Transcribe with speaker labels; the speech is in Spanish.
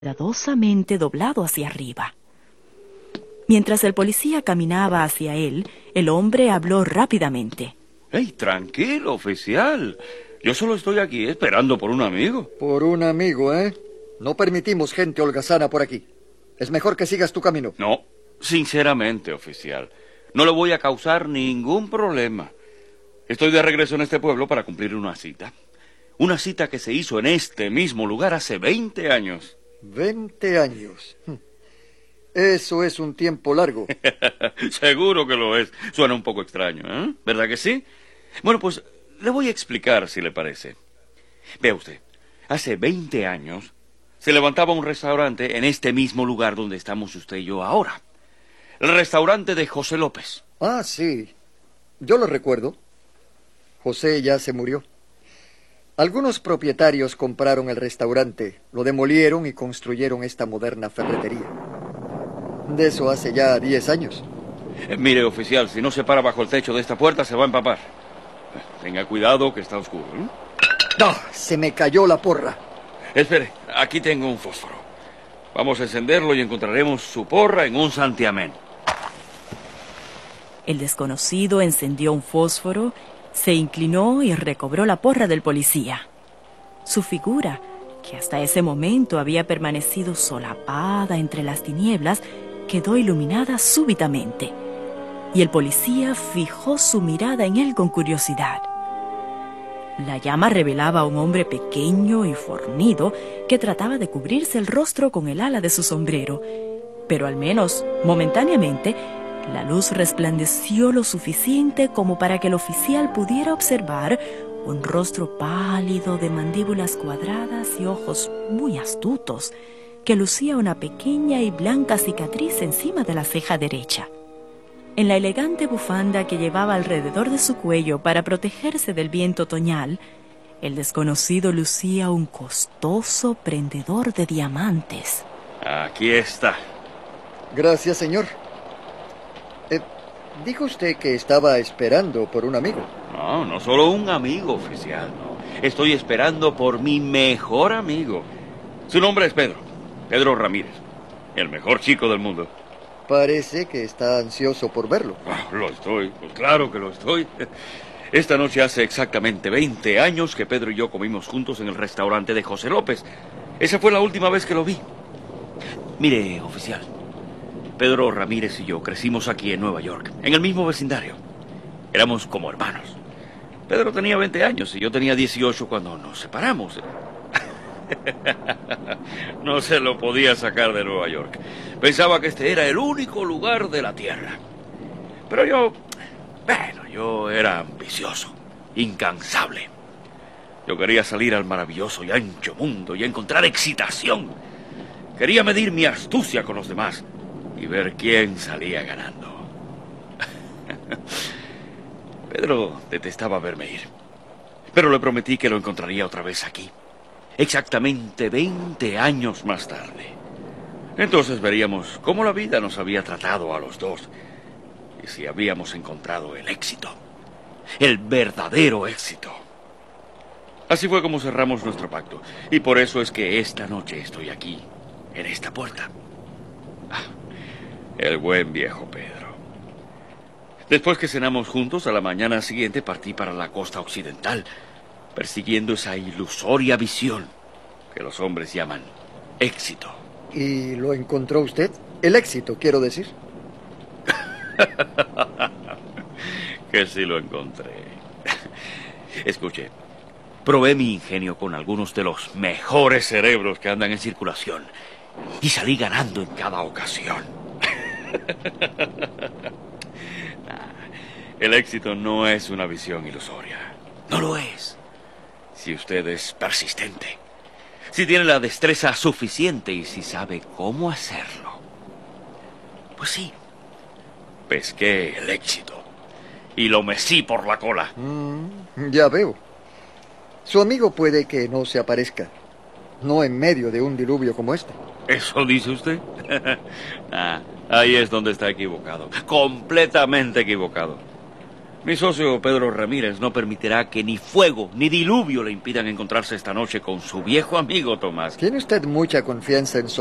Speaker 1: cuidadosamente doblado hacia arriba. Mientras el policía caminaba hacia él, el hombre habló rápidamente.
Speaker 2: ¡Hey, tranquilo, oficial! Yo solo estoy aquí esperando por un amigo.
Speaker 3: Por un amigo, ¿eh? No permitimos gente holgazana por aquí. Es mejor que sigas tu camino.
Speaker 2: No, sinceramente, oficial. No le voy a causar ningún problema. Estoy de regreso en este pueblo para cumplir una cita. Una cita que se hizo en este mismo lugar hace 20 años.
Speaker 3: 20 años. Eso es un tiempo largo.
Speaker 2: Seguro que lo es. Suena un poco extraño, ¿eh? ¿Verdad que sí? Bueno, pues le voy a explicar, si le parece. Vea usted, hace 20 años se levantaba un restaurante en este mismo lugar donde estamos usted y yo ahora. El restaurante de José López.
Speaker 3: Ah, sí. Yo lo recuerdo. José ya se murió. Algunos propietarios compraron el restaurante, lo demolieron y construyeron esta moderna ferretería. De eso hace ya 10 años.
Speaker 2: Mire, oficial, si no se para bajo el techo de esta puerta, se va a empapar. Tenga cuidado, que está oscuro, ¿eh?
Speaker 3: ¡No! Se me cayó la porra.
Speaker 2: Espere, aquí tengo un fósforo. Vamos a encenderlo y encontraremos su porra en un santiamén.
Speaker 1: El desconocido encendió un fósforo, se inclinó y recobró la porra del policía. Su figura, que hasta ese momento había permanecido solapada entre las tinieblas, quedó iluminada súbitamente, y el policía fijó su mirada en él con curiosidad. La llama revelaba a un hombre pequeño y fornido que trataba de cubrirse el rostro con el ala de su sombrero, pero al menos momentáneamente la luz resplandeció lo suficiente como para que el oficial pudiera observar un rostro pálido de mandíbulas cuadradas y ojos muy astutos, que lucía una pequeña y blanca cicatriz encima de la ceja derecha. En la elegante bufanda que llevaba alrededor de su cuello para protegerse del viento otoñal, el desconocido lucía un costoso prendedor de diamantes.
Speaker 2: Aquí está.
Speaker 3: Gracias, señor. Dijo usted que estaba esperando por un amigo.
Speaker 2: No, no solo un amigo, oficial, no. Estoy esperando por mi mejor amigo. Su nombre es Pedro. Pedro Ramírez. El mejor chico del mundo.
Speaker 3: Parece que está ansioso por verlo.
Speaker 2: Lo estoy, pues claro que lo estoy. Esta noche hace exactamente 20 años que Pedro y yo comimos juntos en el restaurante de José López. Esa fue la última vez que lo vi. Mire, oficial, Pedro Ramírez y yo crecimos aquí en Nueva York, en el mismo vecindario. Éramos como hermanos. Pedro tenía 20 años y yo tenía 18 cuando nos separamos. No se lo podía sacar de Nueva York. Pensaba que este era el único lugar de la tierra. Pero yo era ambicioso, incansable. Yo quería salir al maravilloso y ancho mundo y encontrar excitación. Quería medir mi astucia con los demás y ver quién salía ganando. Pedro detestaba verme ir, pero le prometí que lo encontraría otra vez aquí, exactamente 20 años más tarde. Entonces veríamos cómo la vida nos había tratado a los dos y si habíamos encontrado el éxito, el verdadero éxito. Así fue como cerramos nuestro pacto, y por eso es que esta noche estoy aquí, en esta puerta. El buen viejo Pedro. Después que cenamos juntos, a la mañana siguiente partí para la costa occidental, persiguiendo esa ilusoria visión que los hombres llaman éxito.
Speaker 3: ¿Y lo encontró usted? El éxito, quiero decir.
Speaker 2: Que sí lo encontré. Escuche, probé mi ingenio con algunos de los mejores cerebros que andan en circulación y salí ganando en cada ocasión. El éxito no es una visión ilusoria. No lo es. Si usted es persistente, si tiene la destreza suficiente y si sabe cómo hacerlo. Pues sí, pesqué el éxito y lo mecí por la cola.
Speaker 3: Ya veo. Su amigo puede que no se aparezca, no en medio de un diluvio como este.
Speaker 2: ¿Eso dice usted? Ahí es donde está equivocado, completamente equivocado. Mi socio Pedro Ramírez no permitirá que ni fuego ni diluvio le impidan encontrarse esta noche con su viejo amigo Tomás.
Speaker 3: Tiene usted mucha confianza en su